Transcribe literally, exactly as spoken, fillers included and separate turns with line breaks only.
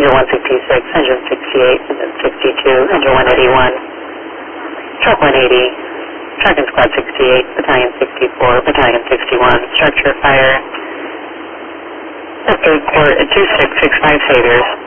Engine one sixty-six, Engine sixty-eight, Engine sixty-two, Engine one eighty-one, Truck one eighty, Truck and Squad sixty-eight, Battalion sixty-four, Battalion sixty-one, Structure Fire, eight Court two six six five Saviors.